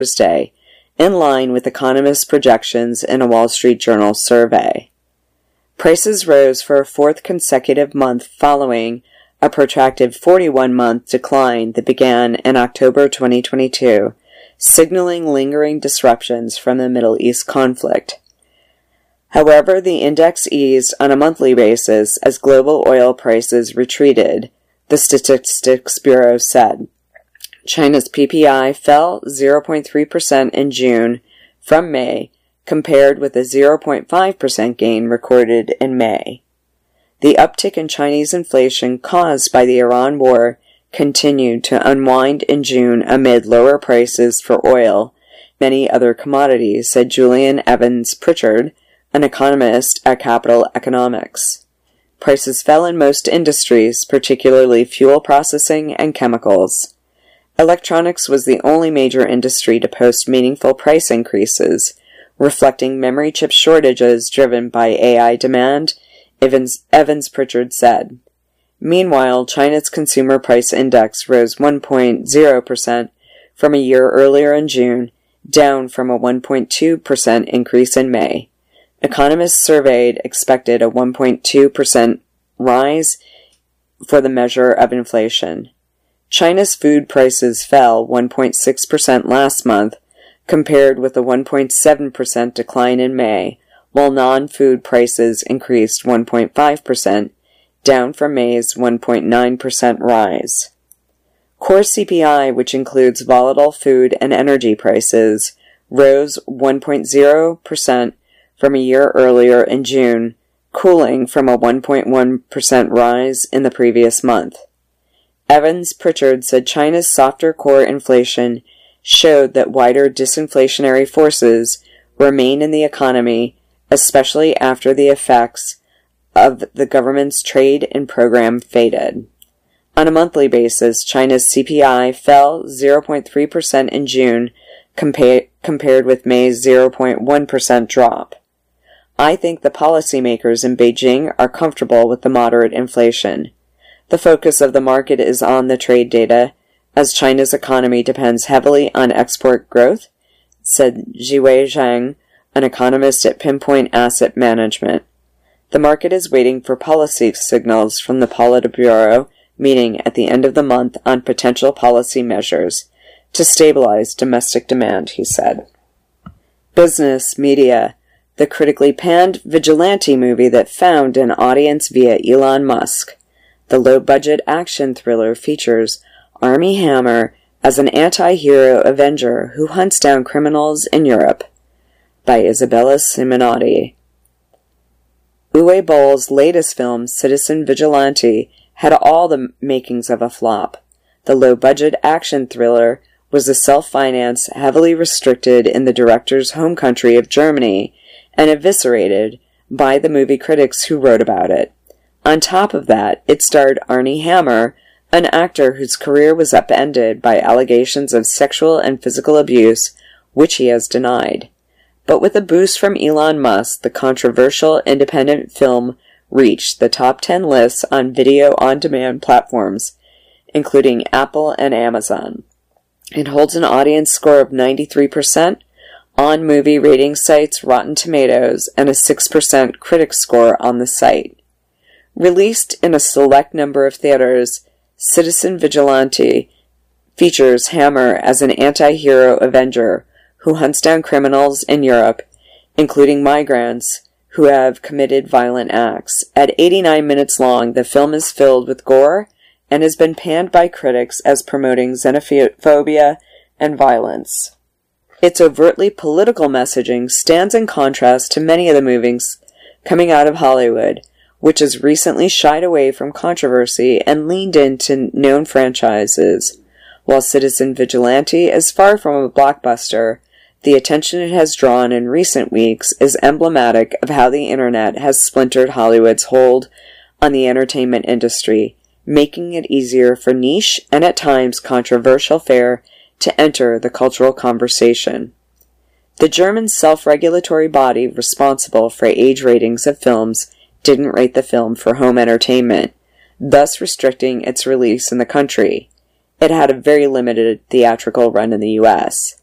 Thursday, in line with economists' projections in a Wall Street Journal survey. Prices rose for a fourth consecutive month following a protracted 41-month decline that began in October 2022, signaling lingering disruptions from the Middle East conflict. However, the index eased on a monthly basis as global oil prices retreated, the Statistics Bureau said. China's PPI fell 0.3% in June from May, compared with a 0.5% gain recorded in May. The uptick in Chinese inflation caused by the Iran war continued to unwind in June amid lower prices for oil and many other commodities, said Julian Evans Pritchard, an economist at Capital Economics. Prices fell in most industries, particularly fuel processing and chemicals. Electronics was the only major industry to post meaningful price increases, reflecting memory chip shortages driven by AI demand, Evans Pritchard said. Meanwhile, China's consumer price index rose 1.0% from a year earlier in June, down from a 1.2% increase in May. Economists surveyed expected a 1.2% rise for the measure of inflation. China's food prices fell 1.6% last month, compared with a 1.7% decline in May, while non-food prices increased 1.5%, down from May's 1.9% rise. Core CPI, which includes volatile food and energy prices, rose 1.0% from a year earlier in June, cooling from a 1.1% rise in the previous month. Evans Pritchard said China's softer core inflation showed that wider disinflationary forces remain in the economy, especially after the effects of the government's trade and program faded. On a monthly basis, China's CPI fell 0.3% in June compared with May's 0.1% drop. I think the policymakers in Beijing are comfortable with the moderate inflation. The focus of the market is on the trade data, as China's economy depends heavily on export growth, said Jiwei Zhang, an economist at Pinpoint Asset Management. The market is waiting for policy signals from the Politburo meeting at the end of the month on potential policy measures to stabilize domestic demand, he said. Business Media, the critically panned vigilante movie that found an audience via Elon Musk. The low-budget action thriller features Armie Hammer as an anti-hero Avenger who hunts down criminals in Europe, by Isabella Simonotti. Uwe Boll's latest film, Citizen Vigilante, had all the makings of a flop. The low-budget action thriller was a self-financed, heavily restricted in the director's home country of Germany, and eviscerated by the movie critics who wrote about it. On top of that, it starred Armie Hammer, an actor whose career was upended by allegations of sexual and physical abuse, which he has denied. But with a boost from Elon Musk, the controversial independent film reached the top 10 lists on video-on-demand platforms, including Apple and Amazon. It holds an audience score of 93% on movie rating sites Rotten Tomatoes and a 6% critic score on the site. Released in a select number of theaters, Citizen Vigilante features Hammer as an anti-hero Avenger who hunts down criminals in Europe, including migrants who have committed violent acts. At 89 minutes long, the film is filled with gore and has been panned by critics as promoting xenophobia and violence. Its overtly political messaging stands in contrast to many of the movies coming out of Hollywood, which has recently shied away from controversy and leaned into known franchises. While Citizen Vigilante is far from a blockbuster, the attention it has drawn in recent weeks is emblematic of how the internet has splintered Hollywood's hold on the entertainment industry, making it easier for niche and at times controversial fare to enter the cultural conversation. The German self-regulatory body responsible for age ratings of films didn't rate the film for home entertainment, thus restricting its release in the country. It had a very limited theatrical run in the U.S.